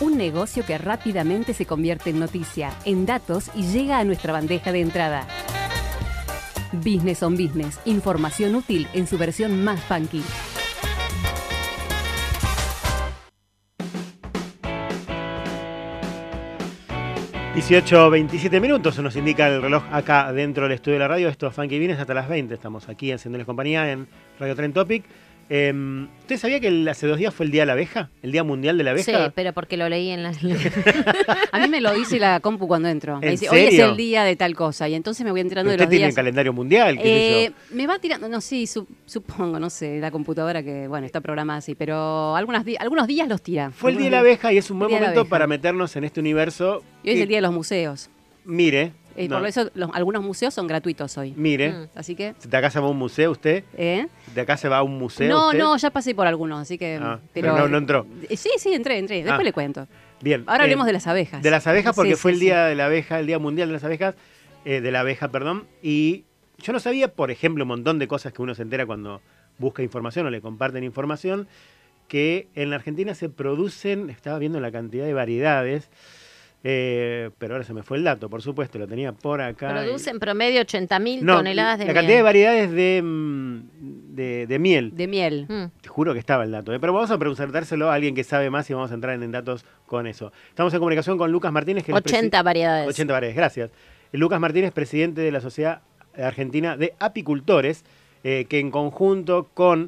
Un negocio que rápidamente se convierte en noticia, en datos y llega a nuestra bandeja de entrada. Business on Business, información útil en su versión más funky. (18:27) nos indica el reloj acá dentro del estudio de la radio. Esto es Funky Business hasta las 20. Estamos aquí haciéndoles compañía en Radio Trend Topic. ¿Usted sabía que hace 2 días fue el Día de la Abeja? ¿El Día Mundial de la Abeja? Sí, pero porque lo leí en las... A mí me lo dice la compu cuando entro. Me ¿En dice, hoy es serio? el día de tal cosa. Y entonces me voy enterando de ¿Usted los tiene días. el calendario mundial? ¿Qué sé yo? Me va tirando, no, sí, supongo, no sé, la computadora que, bueno, está programada así, pero algunos días los tira. Fue el Día de la Abeja y es un buen Día de la momento abeja. para meternos en este universo. Y hoy es el día de los museos. Mire. Por eso algunos museos son gratuitos hoy. Mire. Así que... ¿De acá se va a un museo usted? ¿De acá se va a un museo No, usted? no, ya pasé por algunos, así que... pero no entró. Sí, entré. Después le cuento. Bien. Ahora hablemos de las abejas. De las abejas porque Sí, fue sí, el Día de la Abeja, el Día Mundial de las Abejas, de la abeja, perdón. Y yo no sabía, por ejemplo, un montón de cosas que uno se entera cuando busca información o le comparten información, que en la Argentina se producen, estaba viendo la cantidad de variedades, pero ahora se me fue el dato, por supuesto, lo tenía por acá. Producen promedio 80.000 toneladas de miel. La cantidad de variedades de miel. De miel. Te juro que estaba el dato, pero vamos a preguntárselo a alguien que sabe más y vamos a entrar en datos con eso. Estamos en comunicación con Lucas Martínez. Que 80 variedades. 80 variedades, gracias. Lucas Martínez, presidente de la Sociedad Argentina de Apicultores, que en conjunto con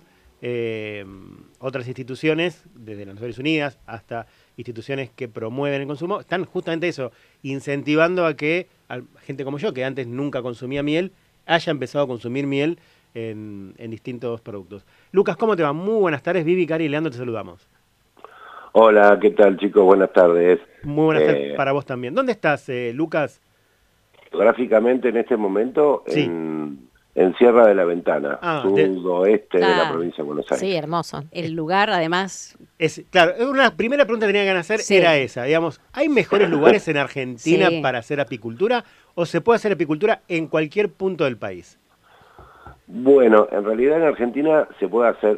otras instituciones, desde las Naciones Unidas hasta instituciones que promueven el consumo, están justamente eso, incentivando a que gente como yo, que antes nunca consumía miel, haya empezado a consumir miel en distintos productos. Lucas, ¿cómo te va? Muy buenas tardes. Vivi, Cari y Leandro, te saludamos. Hola, ¿qué tal, chicos? Buenas tardes. Muy buenas tardes para vos también. ¿Dónde estás, Lucas? Geográficamente en este momento sí. en Sierra de la Ventana, sudoeste de la provincia de Buenos Aires. Sí, hermoso. El lugar, además... Claro, una primera pregunta que tenía que hacer era esa, digamos, ¿hay mejores lugares en Argentina para hacer apicultura o se puede hacer apicultura en cualquier punto del país? Bueno, en realidad en Argentina se puede hacer,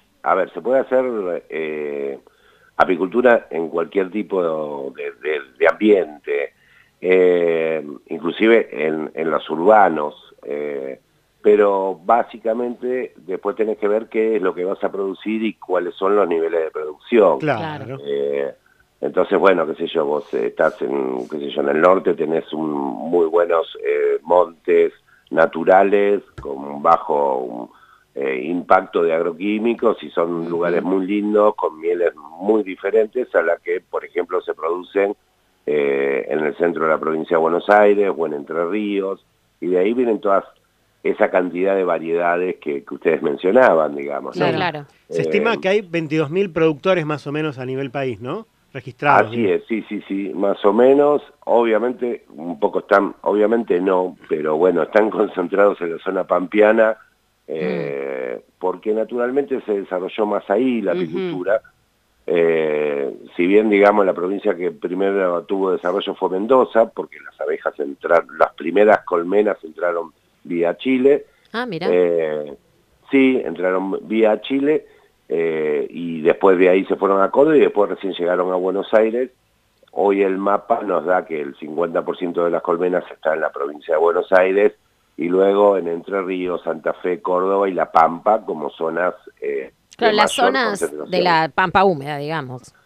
apicultura en cualquier tipo de ambiente, inclusive en los urbanos, pero básicamente después tenés que ver qué es lo que vas a producir y cuáles son los niveles de producción. Claro. Entonces, bueno, qué sé yo, vos estás en el norte, tenés muy buenos montes naturales con bajo impacto de agroquímicos y son lugares muy lindos, con mieles muy diferentes a las que, por ejemplo, se producen en el centro de la provincia de Buenos Aires o en Entre Ríos, y de ahí vienen todas esa cantidad de variedades que ustedes mencionaban, digamos. Claro. Se estima que hay 22.000 productores más o menos a nivel país, ¿no? Registrados. Así es, sí, más o menos. Obviamente, un poco obviamente no, pero bueno, están concentrados en la zona pampeana, porque naturalmente se desarrolló más ahí la apicultura. Si bien, digamos, la provincia que primero tuvo desarrollo fue Mendoza, porque las abejas las primeras colmenas entraron vía Chile. Mira. Sí, entraron vía Chile y después de ahí se fueron a Córdoba y después recién llegaron a Buenos Aires. Hoy el mapa nos da que el 50% de las colmenas está en la provincia de Buenos Aires y luego en Entre Ríos, Santa Fe, Córdoba y La Pampa como zonas claro, las zonas de la Pampa húmeda, digamos.